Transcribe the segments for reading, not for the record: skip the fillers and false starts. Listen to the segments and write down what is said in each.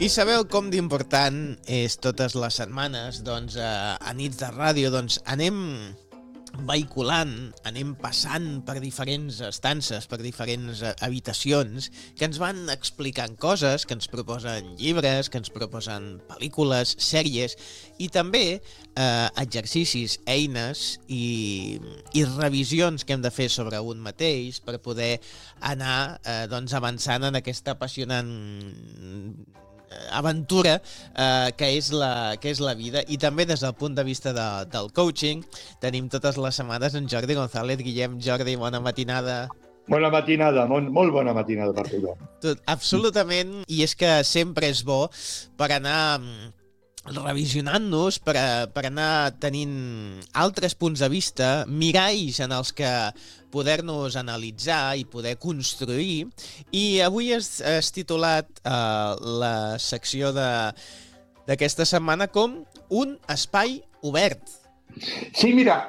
I sabeu com d'important és totes les setmanes, doncs, a nits de ràdio, doncs, anem vehiculant, anem passant per diferents estances, per diferents habitacions, que ens van explicant coses, que ens proposen llibres, que ens proposen pel·lícules, sèries, i també exercicis, eines i revisions que hem de fer sobre un mateix per poder anar doncs, avançant en aquesta apassionant aventura que és la vida. I també des del punt de vista del coaching tenim totes les setmanes en Jordi González. Guillem, Jordi, bona matinada. Bona matinada, molt bona matinada per tothom. Absolutament, i és que sempre és bo per anar revisionant-nos, per anar tenint altres punts de vista, miralls en els que poder-nos analitzar i poder construir. I avui has titulat la secció d'aquesta setmana com un espai obert. Sí, mira,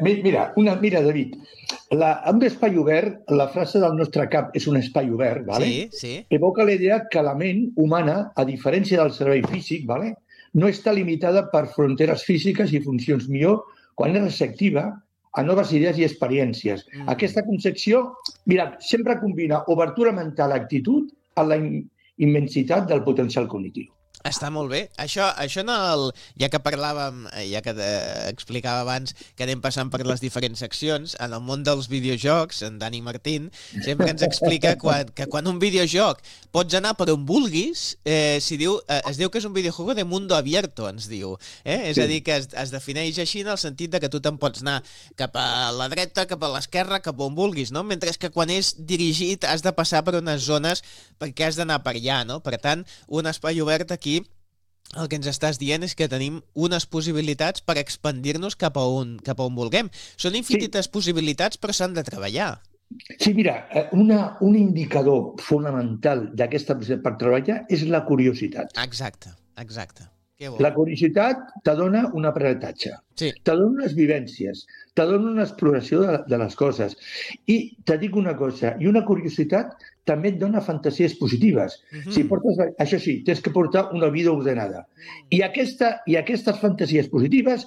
David, un espai obert, la frase del nostre cap és un espai obert, ¿vale? Sí. Evoca la idea que la ment humana, a diferència del cervell físic, ¿vale?, no està limitada per fronteres físiques i funcions, millor quan és receptiva a noves idees i experiències. Aquesta concepció, mira, sempre combina obertura mental, actitud, a la immensitat del potencial cognitiu. Està molt bé. Això ja que parlàvem, ja que explicava abans que anem passant per les diferents seccions, en el món dels videojocs, en Dani Martín sempre ens explica que quan un videojoc pots anar per on vulguis, es diu que és un videojuego de mundo abierto, ens diu. És a dir, que es defineix així en el sentit de que tu te'n pots anar cap a la dreta, cap a l'esquerra, cap on vulguis, no? Mentre que quan és dirigit has de passar per unes zones perquè has d'anar per allà, no? Per tant, un espai obert aquí el que ens estàs dient és que tenim unes possibilitats per expandir-nos cap a on vulguem. Són infinites possibilitats, però s'han de treballar. Sí, mira, un indicador fonamental d'aquesta possibilitat per treballar és la curiositat. Exacte. Que bo. La curiositat te dona un aprenentatge, te dona unes vivències, te dona una exploració de les coses. I te dic una cosa, i una curiositat també et dona fantasies positives. Això sí, tens que portar una vida ordenada. I aquestes fantasies positives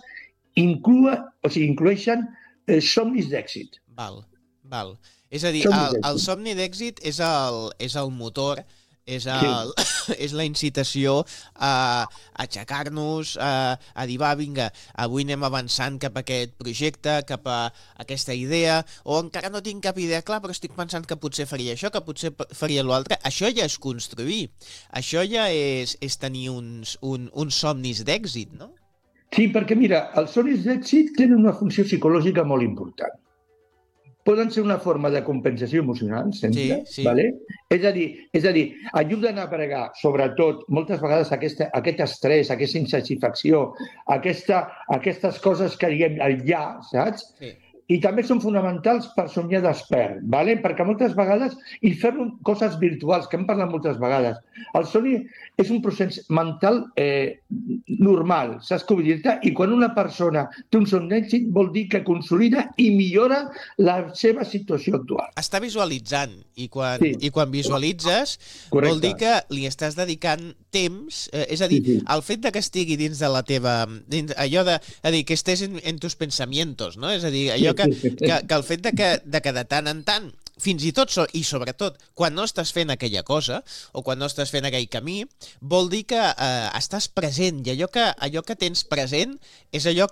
incloeixen somnis d'èxit. Val. És a dir, el somni d'èxit és el motor, és la incitació a aixecar-nos, a dir, va, vinga, avui anem avançant cap a aquest projecte, cap a aquesta idea, o encara no tinc cap idea clar, però estic pensant que potser faria això, que potser faria l'altre. Això ja és construir. Això ja és tenir uns somnis d'èxit, no? Sí, perquè mira, els somnis d'èxit tenen una funció psicològica molt important. Poden ser una forma de compensació emocional, sempre, ¿vale? És a dir, ajuden a bregar, sobretot, moltes vegades aquest estrès, aquesta insatisfacció, aquestes coses que diguem el ja, saps? Sí. I també són fonamentals per somiar despert, ¿vale? Perquè moltes vegades, i fer coses virtuals, que hem parlat moltes vegades, el somni és un procés mental normal, saps què vull dir-te? I quan una persona té un somni d'èxit vol dir que consolida i millora la seva situació actual. Està visualitzant, i quan visualitzes vol dir que li estàs dedicant temps, és a dir, el fet de que estigui dins de la teva... allò de dir, que estés en tus pensamientos, no? És a dir, allò que el fet de que de tant en tant, fins i tot i sobretot quan no estàs fent aquella cosa o quan no estàs fent aquell camí, vol dir que estàs present, i allò que tens present és allò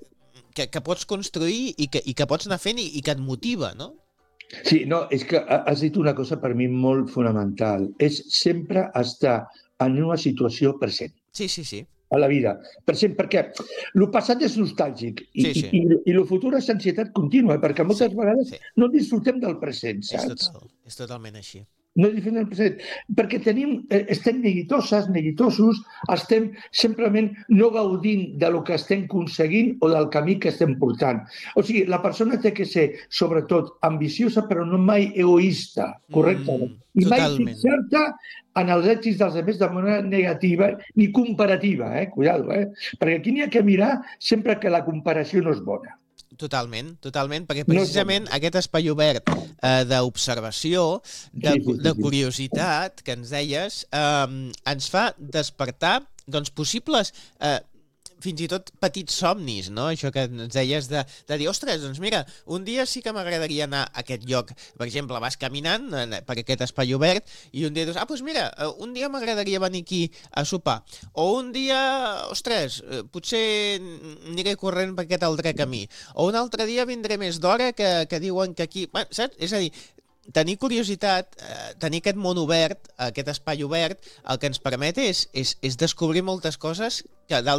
que pots construir i que pots anar fent i que et motiva, no? Sí, no, és que has dit una cosa per mi molt fonamental, és sempre estar en una situació present. Sí. A la vida. Per exemple, perquè el passat és nostàlgic i el futur és ansietat contínua, perquè moltes vegades no disfrutem del present, saps? És totalment així. No disfrutem del present, perquè estem neguitosos, estem simplement no gaudint del que estem aconseguint o del camí que estem portant. O sigui, la persona té que ser, sobretot, ambiciosa, però no mai egoista, correcte? I mai fixar-te en els èxits dels altres de manera negativa ni comparativa, cuidado, perquè aquí n'hi ha que mirar sempre que la comparació no és bona. Totalment, perquè precisament aquest espai obert d'observació, de curiositat, que ens deies, ens fa despertar possibles fins i tot petits somnis, no? Això que ens deies de dir, ostres, doncs mira, un dia sí que m'agradaria anar a aquest lloc. Per exemple, vas caminant per aquest espai obert i un dia dius, doncs mira, un dia m'agradaria venir aquí a sopar. O un dia, ostres, potser aniré corrent per aquest altre camí. O un altre dia vindré més d'hora que diuen que aquí... Saps? És a dir, tenir curiositat, tenir aquest món obert, aquest espai obert, el que ens permet és descobrir moltes coses que